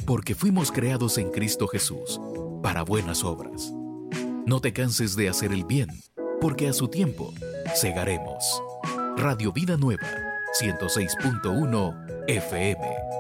porque fuimos creados en Cristo Jesús para buenas obras. No te canses de hacer el bien, porque a su tiempo segaremos. Radio Vida Nueva, 106.1 FM.